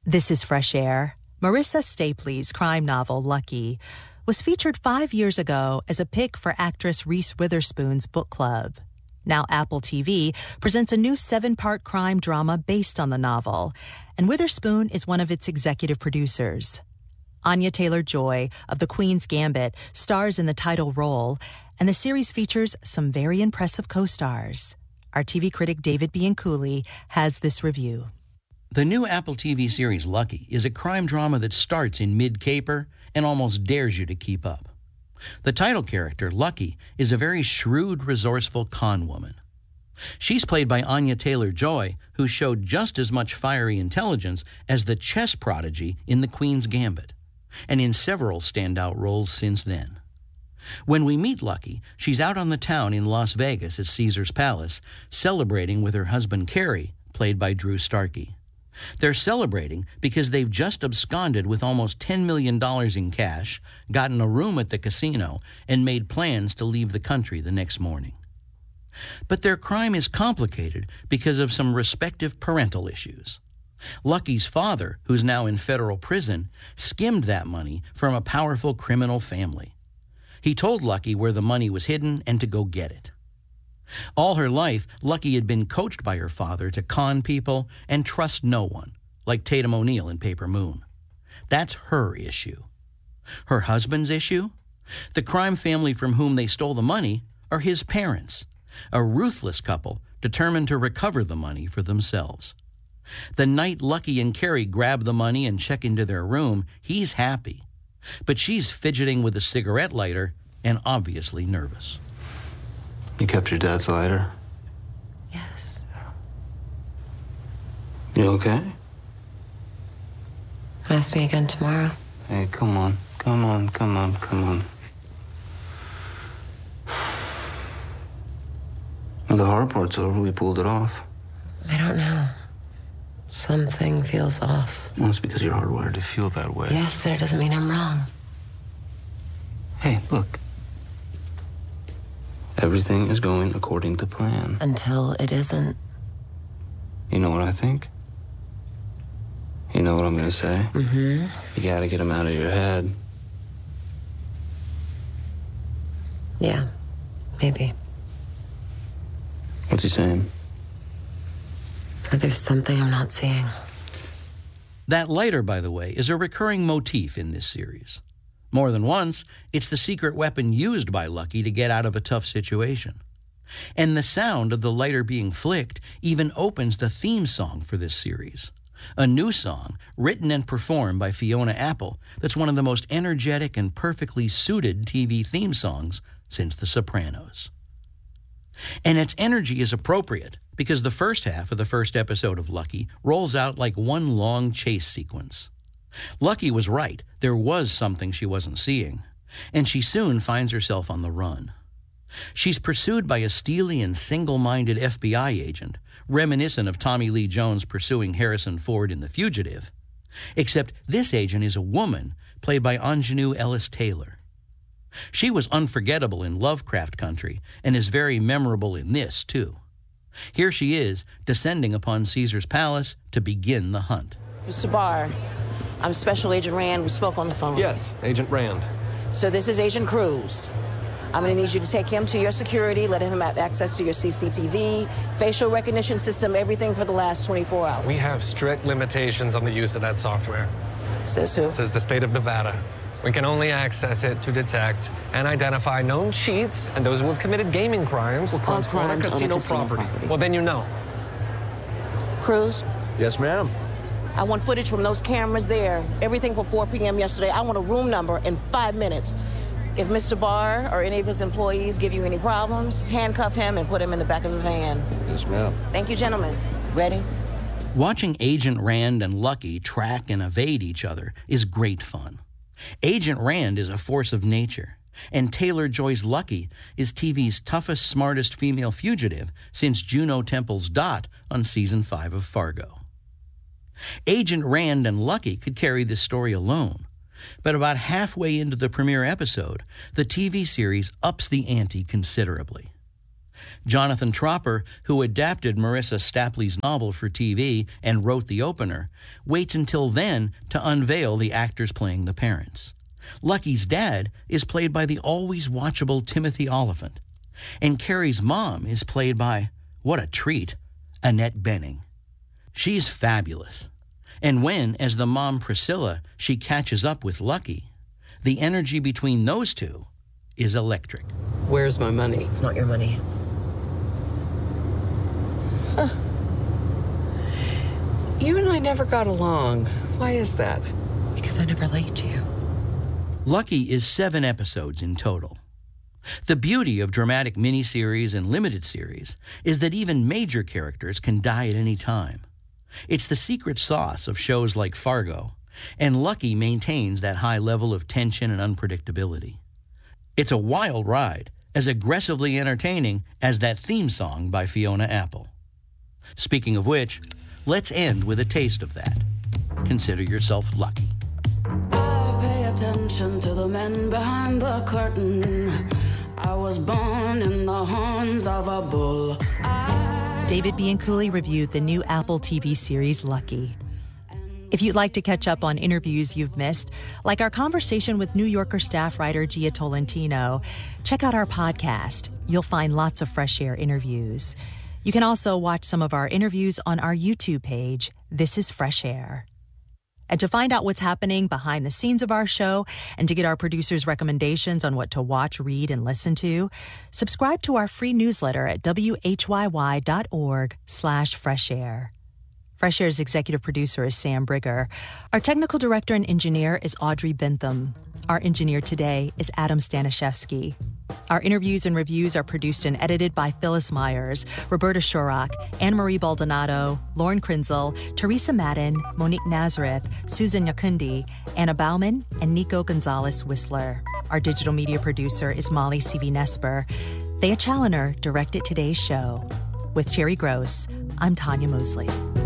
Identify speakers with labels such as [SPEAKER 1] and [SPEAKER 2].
[SPEAKER 1] This is Fresh Air. Marissa Stapley's crime novel, Lucky, was featured 5 years ago as a pick for actress Reese Witherspoon's book club. Now Apple TV presents a new 7-part crime drama based on the novel, and Witherspoon is one of its executive producers. Anya Taylor-Joy of The Queen's Gambit stars in the title role, and the series features some very impressive co-stars. Our TV critic David Bianculli has this review.
[SPEAKER 2] The new Apple TV series Lucky is a crime drama that starts in mid-caper and almost dares you to keep up. The title character, Lucky, is a very shrewd, resourceful con woman. She's played by Anya Taylor-Joy, who showed just as much fiery intelligence as the chess prodigy in The Queen's Gambit, and in several standout roles since then. When we meet Lucky, she's out on the town in Las Vegas at Caesar's Palace, celebrating with her husband Carrie, played by Drew Starkey. They're celebrating because they've just absconded with almost $10 million in cash, gotten a room at the casino, and made plans to leave the country the next morning. But their crime is complicated because of some respective parental issues. Lucky's father, who's now in federal prison, skimmed that money from a powerful criminal family. He told Lucky where the money was hidden and to go get it. All her life, Lucky had been coached by her father to con people and trust no one, like Tatum O'Neal in Paper Moon. That's her issue. Her husband's issue? The crime family from whom they stole the money are his parents, a ruthless couple determined to recover the money for themselves. The night Lucky and Carrie grab the money and check into their room, he's happy. But she's fidgeting with a cigarette lighter and obviously nervous.
[SPEAKER 3] You kept your dad's lighter?
[SPEAKER 4] Yes.
[SPEAKER 3] You okay?
[SPEAKER 4] Ask me again tomorrow.
[SPEAKER 3] Hey, come on. Well, the hard part's over. We pulled it off.
[SPEAKER 4] I don't know. Something feels off.
[SPEAKER 3] Well, it's because you're hardwired to feel that way.
[SPEAKER 4] Yes, but it doesn't mean I'm wrong.
[SPEAKER 3] Hey, look. Everything is going according to plan.
[SPEAKER 4] Until it isn't.
[SPEAKER 3] You know what I think? You know what I'm gonna say?
[SPEAKER 4] Mm-hmm.
[SPEAKER 3] You gotta get him out of your head.
[SPEAKER 4] Yeah, maybe.
[SPEAKER 3] What's he saying?
[SPEAKER 4] But there's something I'm not seeing.
[SPEAKER 2] That lighter, by the way, is a recurring motif in this series. More than once, it's the secret weapon used by Lucky to get out of a tough situation. And the sound of the lighter being flicked even opens the theme song for this series. A new song, written and performed by Fiona Apple, that's one of the most energetic and perfectly suited TV theme songs since The Sopranos. And its energy is appropriate because the first half of the first episode of Lucky rolls out like one long chase sequence. Lucky was right. There was something she wasn't seeing, and she soon finds herself on the run. She's pursued by a steely and single-minded FBI agent, reminiscent of Tommy Lee Jones pursuing Harrison Ford in The Fugitive, except this agent is a woman played by Anjanou Ellis-Taylor. She was unforgettable in Lovecraft Country and is very memorable in this, too. Here she is, descending upon Caesar's Palace to begin the hunt.
[SPEAKER 5] Mr. Barr, I'm Special Agent Rand. We spoke on the phone.
[SPEAKER 6] Yes, Agent Rand.
[SPEAKER 5] So this is Agent Cruz. I'm going to need you to take him to your security, let him have access to your CCTV, facial recognition system, everything for the last 24 hours.
[SPEAKER 6] We have strict limitations on the use of that software.
[SPEAKER 5] Says who?
[SPEAKER 6] Says the state of Nevada. We can only access it to detect and identify known cheats and those who have committed gaming crimes or crimes on a casino property. Well, then you know.
[SPEAKER 5] Cruz?
[SPEAKER 7] Yes, ma'am.
[SPEAKER 5] I want footage from those cameras there. Everything for 4 p.m. yesterday. I want a room number in 5 minutes. If Mr. Barr or any of his employees give you any problems, handcuff him and put him in the back of the van.
[SPEAKER 7] Yes, ma'am.
[SPEAKER 5] Thank you, gentlemen. Ready?
[SPEAKER 2] Watching Agent Rand and Lucky track and evade each other is great fun. Agent Rand is a force of nature, and Taylor-Joy's Lucky is TV's toughest, smartest female fugitive since Juno Temple's Dot on Season 5 of Fargo. Agent Rand and Lucky could carry this story alone, but about halfway into the premiere episode, the TV series ups the ante considerably. Jonathan Tropper, who adapted Marissa Stapley's novel for TV and wrote the opener, waits until then to unveil the actors playing the parents. Lucky's dad is played by the always watchable Timothy Olyphant, and Carrie's mom is played by, what a treat, Annette Bening. She's fabulous. And when, as the mom Priscilla, she catches up with Lucky, the energy between those two is electric.
[SPEAKER 4] Where's my money?
[SPEAKER 7] It's not your money.
[SPEAKER 4] Huh. You and I never got along. Why is that?
[SPEAKER 7] Because I never liked you.
[SPEAKER 2] Lucky is 7 episodes in total. The beauty of dramatic miniseries and limited series is that even major characters can die at any time. It's the secret sauce of shows like Fargo, and Lucky maintains that high level of tension and unpredictability. It's a wild ride, as aggressively entertaining as that theme song by Fiona Apple. Speaking of which, let's end with a taste of that. Consider yourself lucky.
[SPEAKER 8] I pay attention to the men behind the curtain. I was born in the horns of a bull.
[SPEAKER 1] David Bianculli reviewed the new Apple TV series Lucky. If you'd like to catch up on interviews you've missed, like our conversation with New Yorker staff writer Gia Tolentino, check out our podcast. You'll find lots of Fresh Air interviews. You can also watch some of our interviews on our YouTube page, This is Fresh Air. And to find out what's happening behind the scenes of our show and to get our producers' recommendations on what to watch, read, and listen to, subscribe to our free newsletter at whyy.org/freshair. Fresh Air's executive producer is Sam Brigger. Our technical director and engineer is Audrey Bentham. Our engineer today is Adam Staniszewski. Our interviews and reviews are produced and edited by Phyllis Myers, Roberta Shurock, Anne-Marie Baldonado, Lauren Krinzel, Teresa Madden, Monique Nazareth, Susan Yakundi, Anna Bauman, and Nico Gonzalez-Whistler. Our digital media producer is Molly C.V. Thea Challoner directed today's show. With Terry Gross, I'm Tanya Mosley.